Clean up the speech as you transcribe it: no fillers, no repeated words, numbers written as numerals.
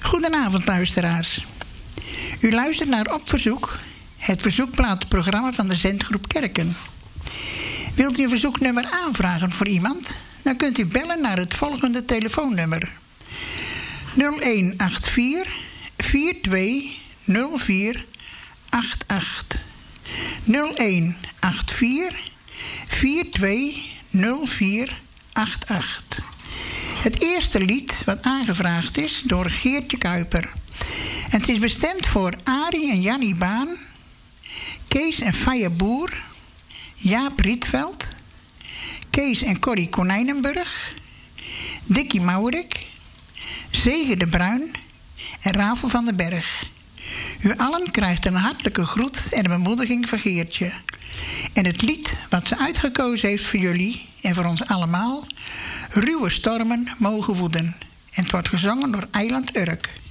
Goedenavond, luisteraars. U luistert naar Op Verzoek, het verzoekplatenprogramma van de Zendgroep Kerken. Wilt u een verzoeknummer aanvragen voor iemand? Dan kunt u bellen naar het volgende telefoonnummer: 0184 4204 88. 0184 4204 88. Het eerste lied wat aangevraagd is door Geertje Kuiper. En het is bestemd voor Arie en Jannie Baan, Kees en Faya Boer, Jaap Rietveld, Kees en Corrie Konijnenburg, Dikkie Maurik, Zege de Bruin en Ravel van den Berg. U allen krijgt een hartelijke groet en een bemoediging van Geertje. En het lied wat ze uitgekozen heeft voor jullie en voor ons allemaal: Ruwe stormen mogen woeden. En het wordt gezongen door Eiland Urk.